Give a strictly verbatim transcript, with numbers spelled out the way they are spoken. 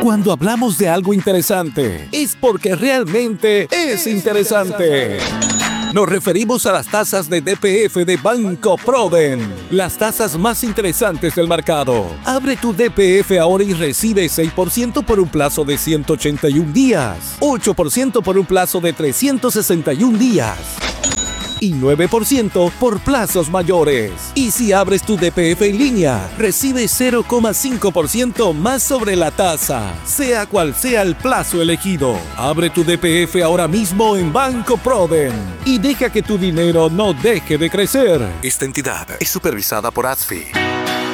Cuando hablamos de algo interesante, es porque realmente es interesante. Nos referimos a las tasas de D P F de Banco Proden, las tasas más interesantes del mercado. Abre tu D P F ahora y recibe seis por ciento por un plazo de ciento ochenta y un días, ocho por ciento por un plazo de trescientos sesenta y un días y nueve por ciento por plazos mayores. Y si abres tu D P F en línea, recibes cero coma cinco por ciento más sobre la tasa, sea cual sea el plazo elegido. Abre tu D P F ahora mismo en Banco Proden y deja que tu dinero no deje de crecer. Esta entidad es supervisada por A S F I.